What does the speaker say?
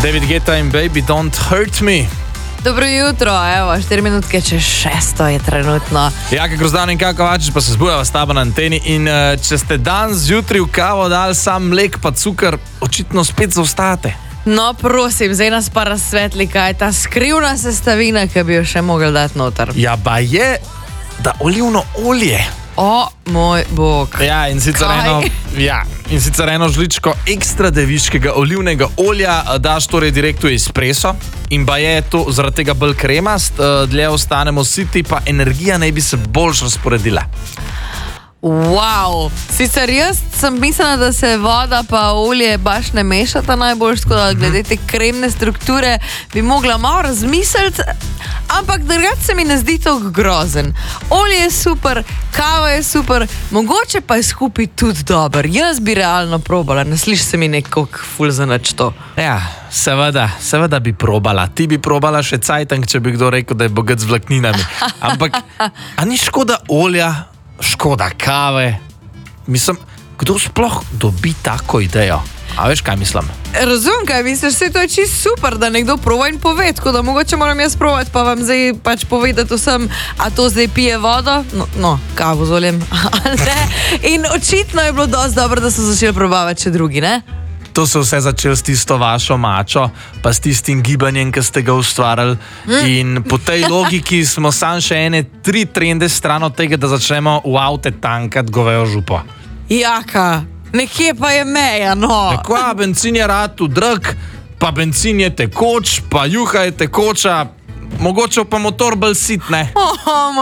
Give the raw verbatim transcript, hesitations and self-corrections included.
David Guetta in Baby Don't Hurt Me. Dobro jutro, evo, štiri minutke čez šesto je trenutno. Jaka Grozdan in Kaka Vačič pa se zbujava s tabo na anteni in uh, če ste dan zjutraj v kavo dali sam mlek pa cukor, očitno spet zaostajate. No, prosim, zdaj nas pa razsvetli, kaj je ta skrivna sestavina, ki bi jo še mogli dati noter. Ja, ba je, da olivno olje. O, moj bog. Ja, in sicer Kaj? eno, ja, in sicer eno žličko ekstra deviškega olivnega olja daš torej direkt v espresso in ba je to zaradi tega bolj kremast, dlje ostanemo siti, pa energija naj bi se boljš razporedila. Wow, sicer jaz sem mislila, da se voda pa olje baš ne mešata najbolj, tako da glede te kremne strukture bi mogla malo razmisliti, ampak drugače se mi ne zdi toliko grozen. Olje je super, kava je super, mogoče pa je skupaj tudi dober. Jaz bi realno probala, ne sliši se mi nekako ful za nič to. Ja, seveda, seveda bi probala. Ti bi probala še cajtank, če bi kdo rekel, da je bogat z vlakninami. Ampak, a ni škoda olja? Škoda kave. Mislim, kdo sploh dobi tako idejo? A veš, kaj mislim? Razumem, kaj misliš, vse to je čisto super, da nekdo proba in pove, tako da mogoče moram jaz probati, pa vam zdaj pač povedati vsem, a to zdaj pije vodo? No, no kavo z oljem. In očitno je bilo dosti dobro, da so začeli probavati še drugi, ne? To se vse začelo s tisto vašo mačo, pa s tistim gibanjem, ki ste ga ustvarili. In po tej logiki smo sam še ene tri trende stran od tega, da začnemo v avte tankati govejo župo. Jaka, nekje pa je meja, no. Tako, bencin je rad drag, pa bencin je tekoč, pa juha je tekoča, mogoče pa motor bolj sit, ne? Oh,